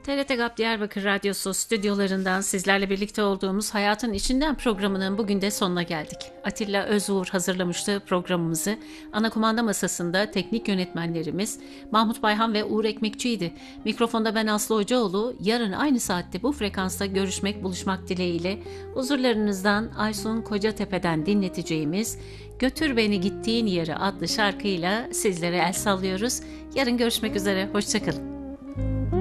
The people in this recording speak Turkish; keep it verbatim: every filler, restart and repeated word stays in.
T R T GAP Diyarbakır Radyosu stüdyolarından sizlerle birlikte olduğumuz Hayatın İçinden programının bugün de sonuna geldik. Atilla Özuğur hazırlamıştı programımızı. Ana kumanda masasında teknik yönetmenlerimiz Mahmut Bayhan ve Uğur Ekmekçi'ydi. Mikrofonda ben Aslı Hocaoğlu. Yarın aynı saatte bu frekansta görüşmek, buluşmak dileğiyle huzurlarınızdan Aysun Kocatepe'den dinleteceğimiz Götür Beni Gittiğin Yere adlı şarkıyla sizlere el sallıyoruz. Yarın görüşmek üzere, hoşçakalın.